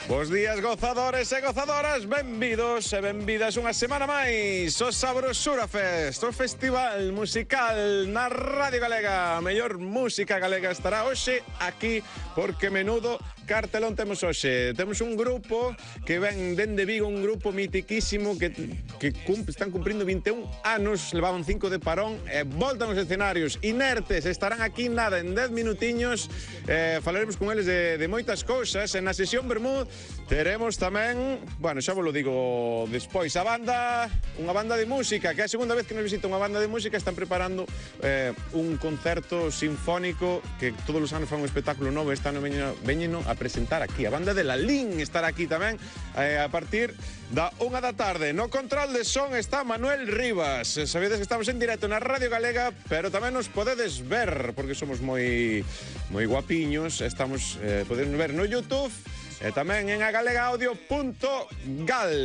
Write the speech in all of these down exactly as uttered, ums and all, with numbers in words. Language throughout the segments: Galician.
Bos días, gozadores e gozadoras, benvidos e benvidas unha semana máis o Sabrosura Fest, o festival musical na Radio Galega. A mellor música galega estará hoxe aquí porque menudo cartelón temos hoxe. Temos un grupo que ven dende Vigo, un grupo mitiquísimo que, que cum, están cumprindo vinte e un anos, levaban cinco de parón e voltan os escenarios inertes, estarán aquí nada, en dez minutiños. Eh, falaremos con eles de, de moitas cousas. En a sesión Bermud teremos tamén, bueno, xa vos lo digo despois, a banda, unha banda de música, que é a segunda vez que nos visita unha banda de música. Están preparando eh, un concerto sinfónico que todos os anos fan un espectáculo novo. Este ano veñeno a presentar aquí. A banda de Lalín estará aquí tamén eh, a partir da unha da tarde. No control de son está Manuel Rivas. Sabedes que estamos en directo na Radio Galega, pero tamén nos podedes ver, porque somos moi moi guapiños. Estamos, eh, podedes ver no YouTube e tamén en agalegaaudio punto gal.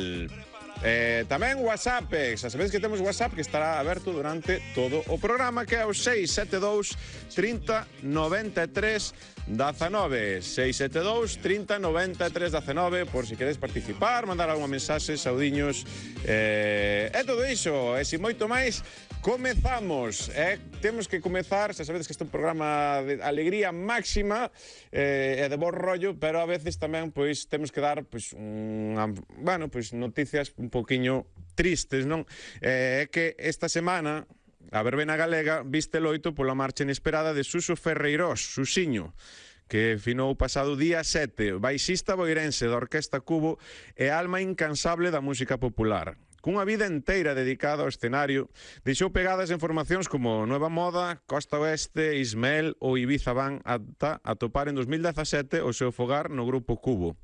Eh, tamén WhatsApp, xa sabedes que temos WhatsApp que estará aberto durante todo o programa, que é o seis sete dous, trinta, noventa e tres, dezanove. seis sete dous, trinta, noventa e tres, dezanove, por si queredes participar, mandar algunha mensaxe, saudiños, eh, e todo iso, e si moito máis. Comezamos, eh? Temos que comezar, xa sabedes que este é un programa de alegría máxima eh, e de bo rollo, pero a veces tamén pois temos que dar pois unha, bueno, pois noticias un poquiño tristes, non? É eh, que esta semana a verbena galega viste loito pola marcha inesperada de Suso Ferreirós, Susiño, que finou o pasado día sete, baixista boirense da Orquesta Cubo e alma incansable da música popular. Cunha vida enteira dedicada ao escenario, deixou pegadas en formacións como Nueva Moda, Costa Oeste, Ismael ou Ibiza Van ata atopar en dos mil dezasete o seu fogar no Grupo Cubo.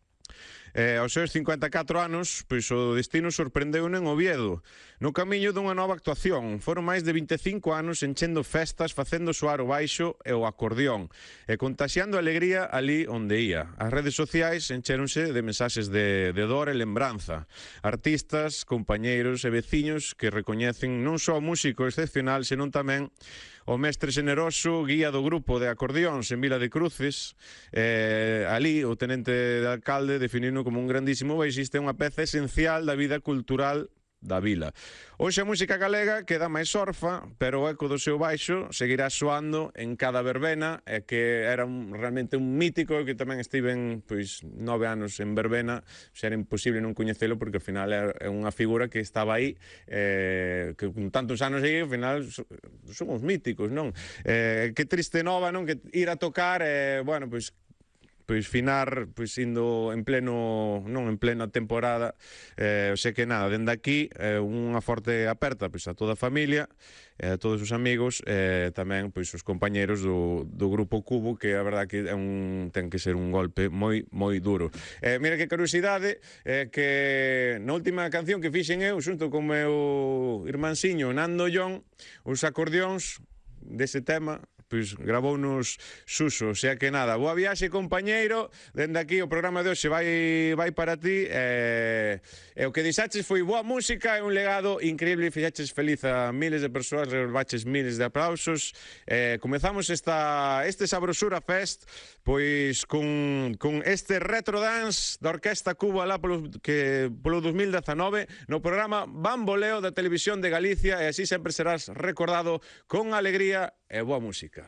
Eh, aos seus cincuenta e catro anos, pois o destino sorprendeu en Oviedo, no camiño dunha nova actuación. Foron máis de vinte e cinco anos enchendo festas, facendo soar o baixo e o acordeón, e contaxiando alegría ali onde ia. As redes sociais enchéronse de mensaxes de, de dor e lembranza. Artistas, compañeiros e veciños que recoñecen non só o músico excepcional, senón tamén o mestre xeneroso, guía do grupo de acordeóns en Vila de Cruces. Eh, ali, o tenente de alcalde definiu como un grandísimo baixista, unha peza esencial da vida cultural da vila. Hoxe a música galega queda máis orfa, pero o eco do seu baixo seguirá soando en cada verbena, e que era un, realmente un mítico, que tamén estiven pois nove anos en verbena. Xa era imposible non coñecelo, porque ao final é unha figura que estaba aí, eh, que con tantos anos aí, ao final somos míticos, non? Eh, que triste nova, non? Que ir a tocar, eh, bueno, pois pois finar, pois indo en pleno, non en plena temporada, eh, o sei que nada, dende aquí eh, unha forte aperta pois a toda a familia, eh, a todos os amigos, e eh, tamén pois os compañeros do, do Grupo Cubo, que a verdade que é un, ten que ser un golpe moi moi duro. Eh, mira que curiosidade, eh, que na última canción que fixen eu, xunto con o meu irmansiño Nando Llón, os acordeóns dese tema pois gravounos Suso. O sea que nada, boa viaxe, compañeiro. Dende aquí o programa de hoxe vai vai para ti, e, e o que dixaches foi boa música e un legado increíble. Fixaches feliz a miles de persoas, rebaches miles de aplausos. Eh, comezamos esta este Sabrosura Fest pois con, con este retro dance da Orquesta Cubo alá polo, que, polo dos mil dezanove no programa Bamboleo da Televisión de Galicia, e así sempre serás recordado con alegría e boa música.